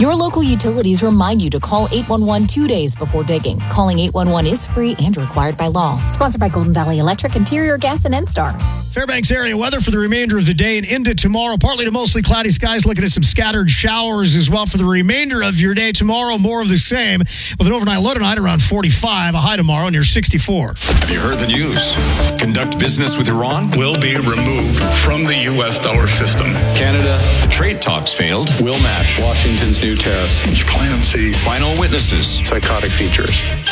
Your local utilities remind you to call 811 2 days before digging. Calling 811 is free and required by law. Sponsored by Golden Valley Electric, Interior Gas, and NSTAR. Fairbanks area weather for the remainder of the day and into tomorrow. Partly to mostly cloudy skies, looking at some scattered showers as well for the remainder of your day. Tomorrow, more of the same, with an overnight low tonight around 45, a high tomorrow near 64. Have you heard the news? Conduct business with Iran? Will be removed from the U.S. dollar system. Canada, the trade talks failed. Will match Washington's new tariffs. Plan C. Final witnesses. Psychotic features.